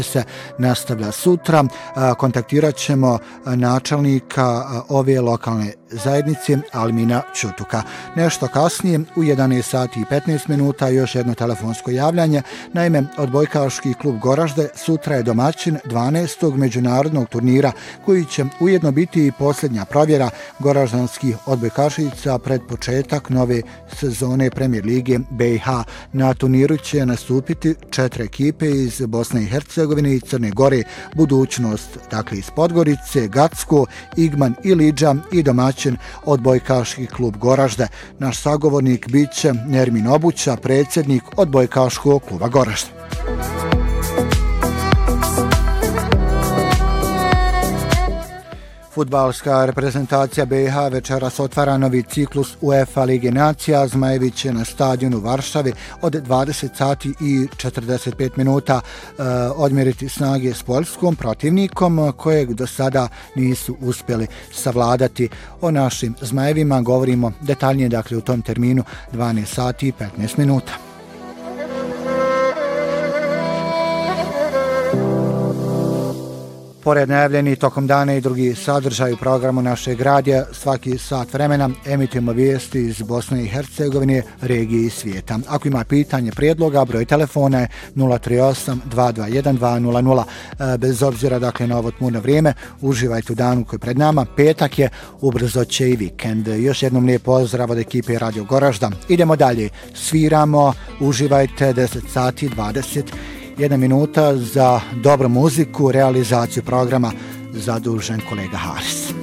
se nastavlja sutra. Kontaktirat ćemo načelnika ove lokalne zajednice Almina Ćutuka. Nešto kasnije u 11 sati i 15 minuta još jedno telefonsko javljanje. Naime, odbojkaški klub Goražde sutra je domaćin 12. međunarodnog turnira koji će ujedno biti i posljednja provjera goraždanskih odbojkašica pred početak nove sezone Premier lige BiH. Na turniru će nastupiti 4 ekipe iz Bosne i Hercegovine i Crne Gore, Budućnost, dakle iz Podgorice, Gacko, Igman i Lidža i domaćin odbojkaški klub Goražde. Naš sagovornik bit će Nermin Obuća, predsjednik odbojkaškog kluba Goražde. Fudbalska reprezentacija BiH večeras otvara novi ciklus UEFA Lige nacija. Zmajevi će na stadionu u Varšavi od 20 sati i 45 minuta odmjeriti snage s poljskom protivnikom kojeg do sada nisu uspjeli savladati. O našim Zmajevima govorimo detaljnije, dakle u tom terminu 12 sati i 15 minuta. Pored najavljeni tokom dana i drugi sadržaj u programu našeg radija, svaki sat vremena emitujemo vijesti iz Bosne i Hercegovine, regije i svijeta. Ako ima pitanje, prijedloga, broj telefona je 038 221 200. Bez obzira dakle na ovo tmurno vrijeme, uživajte u danu koji je pred nama. Petak je, ubrzo će i vikend. Još jednom lijep pozdrav od ekipe Radio Goražda. Idemo dalje, sviramo, uživajte 10 sati 21 minuta za dobru muziku, realizaciju programa zadužen kolega Haris.